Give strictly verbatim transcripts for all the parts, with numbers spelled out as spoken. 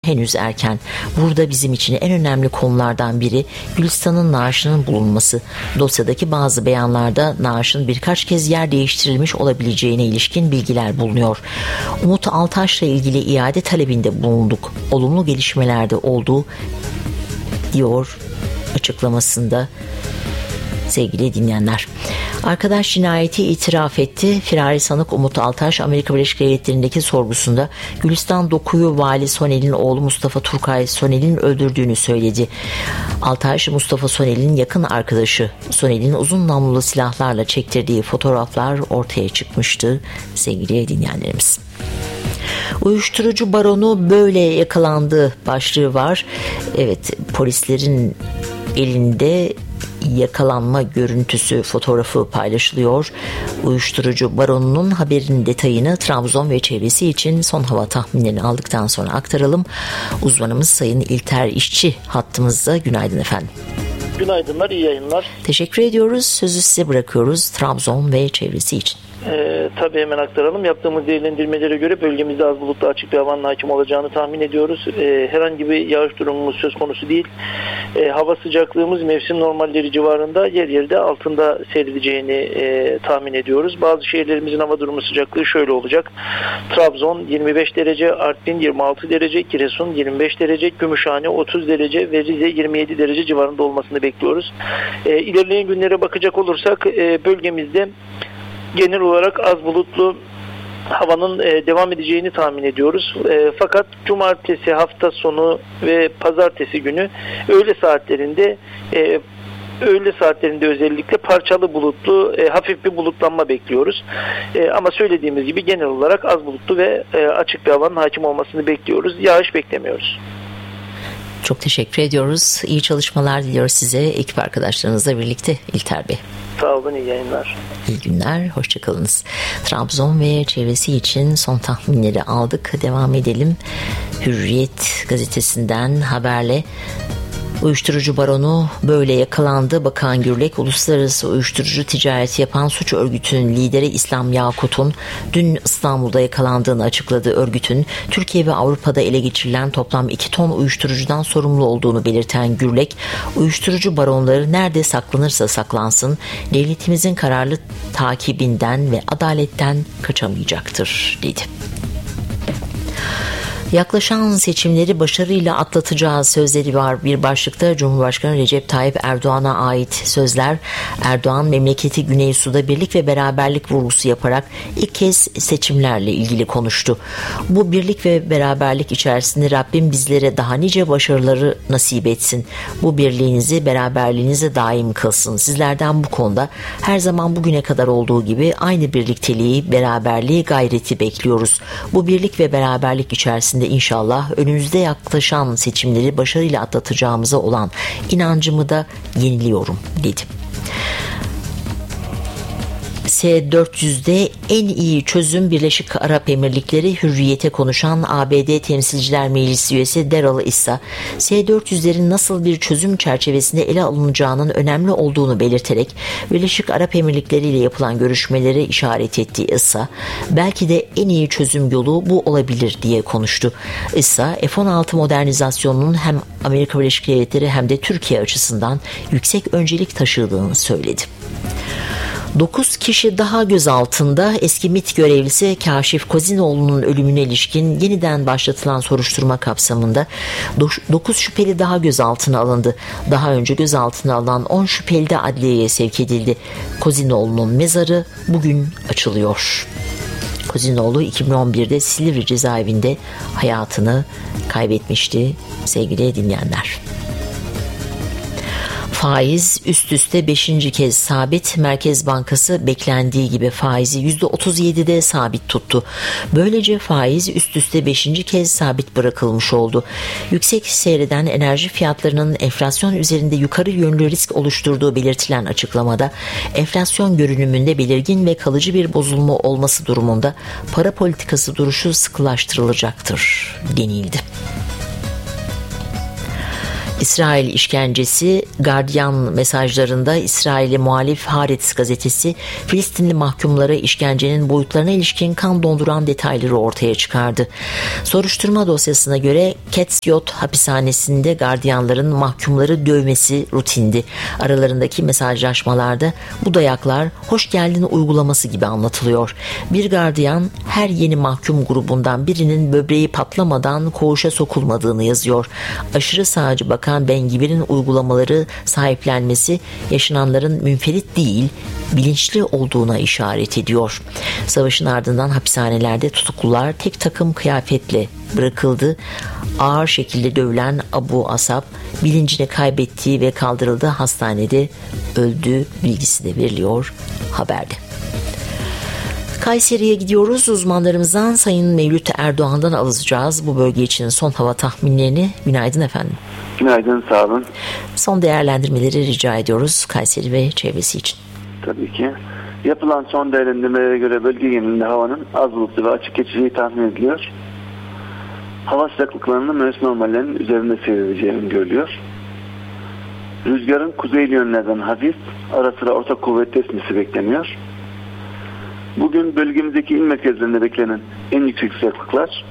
henüz erken. Burada bizim için en önemli konulardan biri Gülistan'ın naaşının bulunması. Dosyadaki bazı beyanlarda naaşın birkaç kez yer değiştirilmiş olabileceğine ilişkin bilgiler bulunuyor. Umut Altaş'la ilgili iade talebinde bulunduk. Olumlu gelişmelerde olduğu diyor açıklamasında sevgili dinleyenler. Arkadaş cinayeti itiraf etti. Firari sanık Umut Altaş, Amerika Birleşik Devletleri'ndeki sorgusunda Gülistan Doku'yu Vali Sonel'in oğlu Mustafa Turkay Sonel'in öldürdüğünü söyledi. Altaş, Mustafa Sonel'in yakın arkadaşı. Sonel'in uzun namlulu silahlarla çektirdiği fotoğraflar ortaya çıkmıştı sevgili dinleyenlerimiz. Uyuşturucu baronu böyle yakalandı başlığı var. Evet, polislerin elinde yakalanma görüntüsü, fotoğrafı paylaşılıyor. Uyuşturucu baronunun haberinin detayını Trabzon ve çevresi için son hava tahminlerini aldıktan sonra aktaralım. Uzmanımız Sayın İlter İşçi hattımızda. Günaydın efendim. Günaydınlar, iyi yayınlar. Teşekkür ediyoruz. Sözü size bırakıyoruz Trabzon ve çevresi için. Ee, tabii hemen aktaralım. Yaptığımız değerlendirmelere göre bölgemizde az bulutlu açık bir havanın hakim olacağını tahmin ediyoruz. Ee, herhangi bir yağış durumumuz söz konusu değil. Ee, hava sıcaklığımız mevsim normalleri civarında, yer yerde altında seyredeceğini e, tahmin ediyoruz. Bazı şehirlerimizin hava durumu sıcaklığı şöyle olacak. Trabzon yirmi beş derece, Artvin yirmi altı derece, Giresun yirmi beş derece, Gümüşhane otuz derece ve Rize yirmi yedi derece civarında olmasını bekliyoruz. Ee, ilerleyen günlere bakacak olursak e, bölgemizde genel olarak az bulutlu havanın e, devam edeceğini tahmin ediyoruz. E, fakat cumartesi, hafta sonu ve pazartesi günü öğle saatlerinde e, öğle saatlerinde özellikle parçalı bulutlu, e, hafif bir bulutlanma bekliyoruz. E, ama söylediğimiz gibi genel olarak az bulutlu ve e, açık bir havanın hakim olmasını bekliyoruz. Yağış beklemiyoruz. Çok teşekkür ediyoruz. İyi çalışmalar diliyoruz size, ekip arkadaşlarınızla birlikte İlter Bey. Sağ olun, iyi yayınlar. İyi günler, hoşçakalınız. Trabzon ve çevresi için son tahminleri aldık. Devam edelim. Hürriyet gazetesinden haberle uyuşturucu baronu böyle yakalandı. Bakan Gürlek, uluslararası uyuşturucu ticareti yapan suç örgütünün lideri İslam Yakut'un dün İstanbul'da yakalandığını açıkladı. Örgütün Türkiye ve Avrupa'da ele geçirilen toplam iki ton uyuşturucudan sorumlu olduğunu belirten Gürlek, uyuşturucu baronları nerede saklanırsa saklansın, devletimizin kararlı takibinden ve adaletten kaçamayacaktır dedi. Yaklaşan seçimleri başarıyla atlatacağı sözleri var bir başlıkta. Cumhurbaşkanı Recep Tayyip Erdoğan'a ait sözler. Erdoğan memleketi Güneysu'da birlik ve beraberlik vurgusu yaparak ilk kez seçimlerle ilgili konuştu. Bu birlik ve beraberlik içerisinde Rabbim bizlere daha nice başarıları nasip etsin. Bu birliğinizi, beraberliğinizi daim kılsın. Sizlerden bu konuda her zaman bugüne kadar olduğu gibi aynı birlikteliği, beraberliği, gayreti bekliyoruz. Bu birlik ve beraberlik içerisinde İnşallah önümüzde yaklaşan seçimleri başarıyla atlatacağımıza olan inancımı da yeniliyorum dedi. S dört yüzde en iyi çözüm Birleşik Arap Emirlikleri. Hürriyete konuşan A B D Temsilciler Meclisi üyesi Daryl Issa, S dört yüzlerin nasıl bir çözüm çerçevesinde ele alınacağının önemli olduğunu belirterek Birleşik Arap Emirlikleri ile yapılan görüşmelere işaret etti. Issa, belki de en iyi çözüm yolu bu olabilir diye konuştu. Issa, F on altı modernizasyonunun hem Amerika Birleşik Devletleri hem de Türkiye açısından yüksek öncelik taşıdığını söyledi. dokuz kişi daha gözaltında. Eski MİT görevlisi Kaşif Kozinoğlu'nun ölümüne ilişkin yeniden başlatılan soruşturma kapsamında dokuz şüpheli daha gözaltına alındı. Daha önce gözaltına alınan on şüpheli de adliyeye sevk edildi. Kozinoğlu'nun mezarı bugün açılıyor. Kozinoğlu iki bin on birde Silivri cezaevinde hayatını kaybetmişti sevgili dinleyenler. Faiz üst üste beşinci kez sabit. Merkez Bankası beklendiği gibi faizi yüzde otuz yedide sabit tuttu. Böylece faiz üst üste beşinci kez sabit bırakılmış oldu. Yüksek seyreden enerji fiyatlarının enflasyon üzerinde yukarı yönlü risk oluşturduğu belirtilen açıklamada, enflasyon görünümünde belirgin ve kalıcı bir bozulma olması durumunda para politikası duruşu sıkılaştırılacaktır denildi. İsrail işkencesi, Guardian mesajlarında İsrail'e muhalif Haaretz gazetesi Filistinli mahkumlara işkencenin boyutlarına ilişkin kan donduran detayları ortaya çıkardı. Soruşturma dosyasına göre Ketziot hapishanesinde gardiyanların mahkumları dövmesi rutindi. Aralarındaki mesajlaşmalarda bu dayaklar hoş geldin uygulaması gibi anlatılıyor. Bir gardiyan her yeni mahkum grubundan birinin böbreği patlamadan koğuşa sokulmadığını yazıyor. Aşırı sağcı bakan Ben Gvir'in uygulamaları sahiplenmesi yaşananların münferit değil, bilinçli olduğuna işaret ediyor. Savaşın ardından hapishanelerde tutuklular tek takım kıyafetle bırakıldı. Ağır şekilde dövülen Abu Asab bilincini kaybettiği ve kaldırıldığı hastanede öldüğü bilgisi de veriliyor haberde. Kayseri'ye gidiyoruz. Uzmanlarımızdan Sayın Mevlüt Erdoğan'dan alacağız bu bölge için son hava tahminlerini. Günaydın efendim. Günaydın, sağ olun. Son değerlendirmeleri rica ediyoruz Kayseri ve çevresi için. Tabii ki. Yapılan son değerlendirmelere göre bölge genelinde havanın az bulutlu ve açık geçeceği tahmin ediliyor. Hava sıcaklıklarının mevsim normallerinin üzerinde seyredeceği öngörülüyor. Rüzgarın kuzeyli yönlerden hafif, ara sıra orta kuvvetli esmesi bekleniyor. Bugün bölgemizdeki il merkezlerinde beklenen en yüksek sıcaklıklar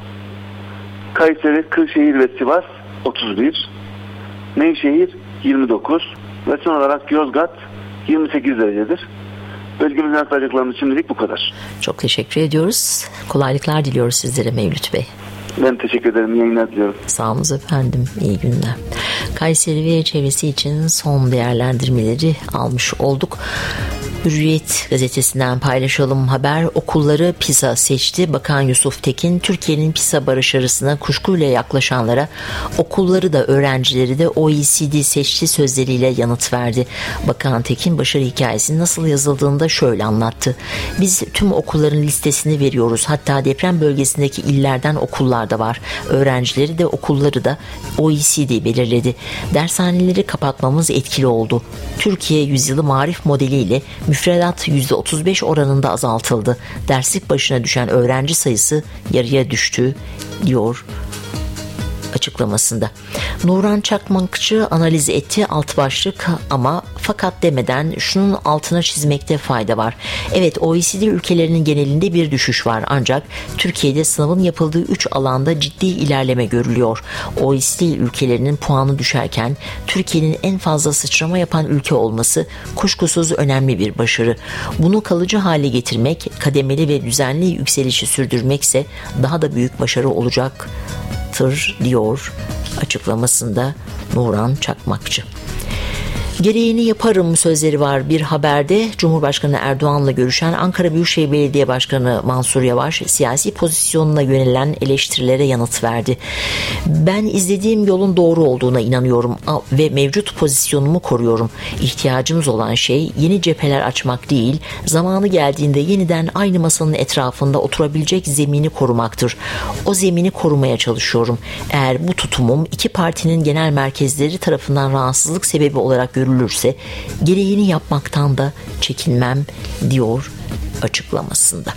Kayseri, Kırşehir ve Sivas otuz bir, Nevşehir yirmi dokuz ve son olarak Yozgat yirmi sekiz derecedir. Bölgemizden aktaracaklarımız şimdilik bu kadar. Çok teşekkür ediyoruz. Kolaylıklar diliyoruz sizlere Mevlüt Bey. Ben teşekkür ederim. İyi yayınlar diliyorum. Sağ olun efendim. İyi günler. Kayseri ve çevresi için son değerlendirmeleri almış olduk. Hürriyet gazetesinden paylaşalım haber. Okulları PISA seçti. Bakan Yusuf Tekin, Türkiye'nin PISA başarısına kuşkuyla yaklaşanlara okulları da öğrencileri de O E C D seçti sözleriyle yanıt verdi. Bakan Tekin başarı hikayesinin nasıl yazıldığını da şöyle anlattı. Biz tüm okulların listesini veriyoruz. Hatta deprem bölgesindeki illerden okullar da var. Öğrencileri de okulları da O E C D belirledi. Dershaneleri kapatmamız etkili oldu. Türkiye Yüzyılı Marif modeliyle müfredat yüzde otuz beş oranında azaltıldı. Derslik başına düşen öğrenci sayısı yarıya düştü diyor açıklamasında. Nuran Çakmakçı analiz etti alt başlık ama fakat demeden şunun altına çizmekte fayda var. Evet, O E C D ülkelerinin genelinde bir düşüş var ancak Türkiye'de sınavın yapıldığı üç alanda ciddi ilerleme görülüyor. O E C D ülkelerinin puanı düşerken Türkiye'nin en fazla sıçrama yapan ülke olması kuşkusuz önemli bir başarı. Bunu kalıcı hale getirmek, kademeli ve düzenli yükselişi sürdürmekse daha da büyük başarı olacaktır diyor açıklamasında Nuran Çakmakçı. Gereğini yaparım sözleri var bir haberde. Cumhurbaşkanı Erdoğan'la görüşen Ankara Büyükşehir Belediye Başkanı Mansur Yavaş siyasi pozisyonuna yönelen eleştirilere yanıt verdi. Ben izlediğim yolun doğru olduğuna inanıyorum ve mevcut pozisyonumu koruyorum. İhtiyacımız olan şey yeni cepheler açmak değil, zamanı geldiğinde yeniden aynı masanın etrafında oturabilecek zemini korumaktır. O zemini korumaya çalışıyorum. Eğer bu tutumum iki partinin genel merkezleri tarafından rahatsızlık sebebi olarak görülürse görülürse gereğini yapmaktan da çekinmem diyor açıklamasında.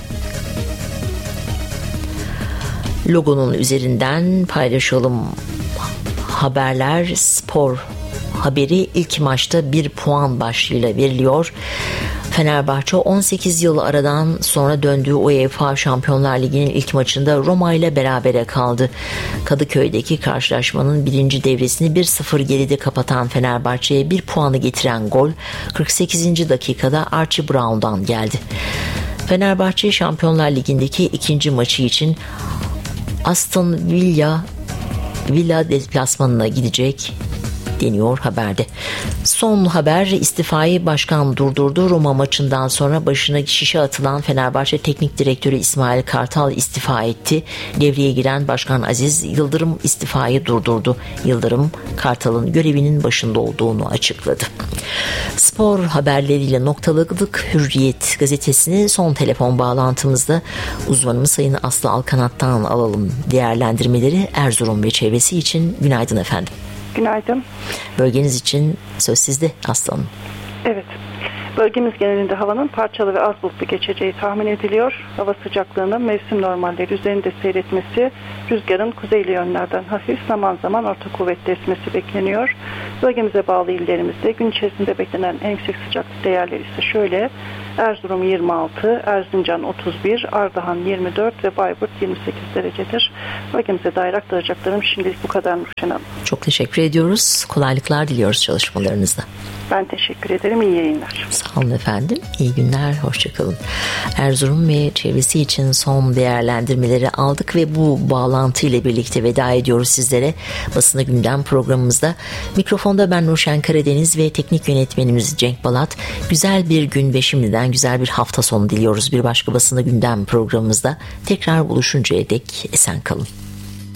Logonun üzerinden paylaşalım haberler. Spor haberi ilk maçta bir puan başlığıyla veriliyor. Fenerbahçe on sekiz yıl aradan sonra döndüğü UEFA Şampiyonlar Ligi'nin ilk maçında Roma ile berabere kaldı. Kadıköy'deki karşılaşmanın birinci devresini bir sıfır geride kapatan Fenerbahçe'ye bir puanı getiren gol kırk sekizinci dakikada Archie Brown'dan geldi. Fenerbahçe Şampiyonlar Ligi'ndeki ikinci maçı için Aston Villa Villa deplasmanına gidecek deniyor haberde. Son haber, istifayı başkan durdurdu. Roma maçından sonra başına şişe atılan Fenerbahçe Teknik Direktörü İsmail Kartal istifa etti. Devreye giren Başkan Aziz Yıldırım istifayı durdurdu. Yıldırım, Kartal'ın görevinin başında olduğunu açıkladı. Spor haberleriyle noktaladık. Hürriyet gazetesini son telefon bağlantımızda uzmanımız Sayın Aslı Alkanat'tan alalım değerlendirmeleri Erzurum ve çevresi için. Günaydın efendim. Günaydın. Bölgeniz için söz sizde Aslı Hanım. Evet. Bölgemiz genelinde havanın parçalı ve az bulutlu geçeceği tahmin ediliyor. Hava sıcaklığının mevsim normalleri üzerinde seyretmesi, rüzgarın kuzeyli yönlerden hafif zaman zaman orta kuvvetli esmesi bekleniyor. Bölgemize bağlı illerimizde gün içerisinde beklenen en yüksek sıcaklık değerleri ise şöyle: Erzurum yirmi altı, Erzincan otuz bir, Ardahan yirmi dört ve Bayburt yirmi sekiz derecedir. Bölgemize dair aktaracaklarım şimdilik bu kadar Nurşen Hanım. Çok teşekkür ediyoruz. Kolaylıklar diliyoruz çalışmalarınızda. Ben teşekkür ederim. İyi yayınlar. Sağ olun efendim. İyi günler. Hoşçakalın. Erzurum ve çevresi için son değerlendirmeleri aldık ve bu bağlantı ile birlikte veda ediyoruz sizlere. Basını Gündem programımızda. Mikrofonda ben Nurşen Karadeniz ve teknik yönetmenimiz Cenk Balat. Güzel bir gün ve şimdiden güzel bir hafta sonu diliyoruz. Bir başka Basını Gündem programımızda tekrar buluşuncaya dek esen kalın.